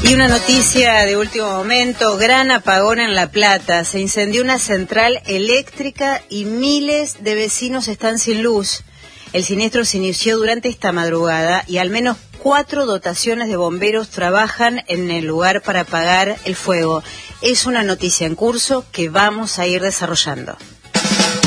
Y una noticia de último momento, gran apagón en La Plata. Se incendió una central eléctrica y miles de vecinos están sin luz. El siniestro se inició durante esta madrugada y al menos 4 dotaciones de bomberos trabajan en el lugar para apagar el fuego. Es una noticia en curso que vamos a ir desarrollando.